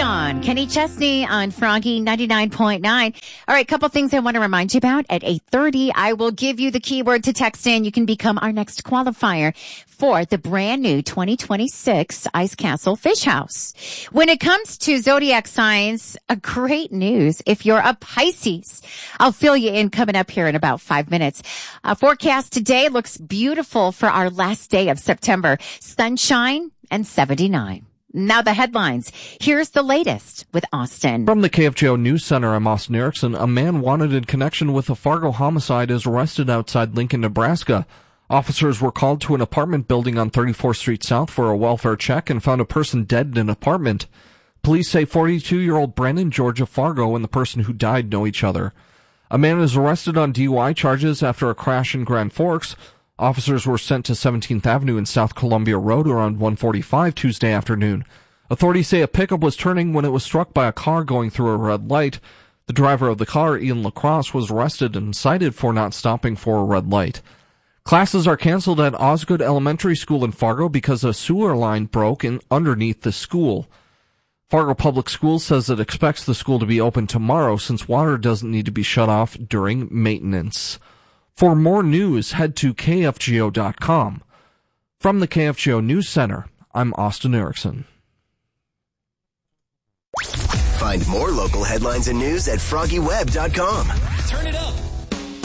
on. Kenny Chesney on Froggy 99.9. All right, couple things I want to remind you about. At 8:30, I will give you the keyword to text in. You can become our next qualifier for the brand new 2026 Ice Castle Fish House. When it comes to zodiac signs, a great news if you're a Pisces. I'll fill you in coming up here in about 5 minutes. Forecast today looks beautiful for our last day of September. Sunshine and 79. Now the headlines. Here's the latest with Austin. From the KFGO News Center, I'm Austin Erickson. A man wanted in connection with a Fargo homicide is arrested outside Lincoln, Nebraska. Officers were called to an apartment building on 34th Street South for a welfare check and found a person dead in an apartment. Police say 42-year-old Brandon George of Fargo and the person who died know each other. A man is arrested on DUI charges after a crash in Grand Forks. Officers were sent to 17th Avenue and South Columbia Road around 1:45 Tuesday afternoon. Authorities say a pickup was turning when it was struck by a car going through a red light. The driver of the car, Ian Lacrosse, was arrested and cited for not stopping for a red light. Classes are canceled at Osgood Elementary School in Fargo because a sewer line broke underneath the school. Fargo Public Schools says it expects the school to be open tomorrow since water doesn't need to be shut off during maintenance. For more news, head to KFGO.com. From the KFGO News Center, I'm Austin Erickson. Find more local headlines and news at FroggyWeb.com. Turn it up.